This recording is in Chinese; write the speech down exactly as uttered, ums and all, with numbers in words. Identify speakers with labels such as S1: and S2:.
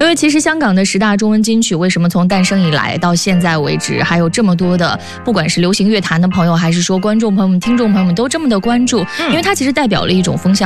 S1: 因为其实香港的十大中文金曲为什么从诞生以来到现在为止，还有这么多的不管是流行乐坛的朋友，还是说观众朋友们、听众朋友们都这么的关注，因为它其实代表了一种风向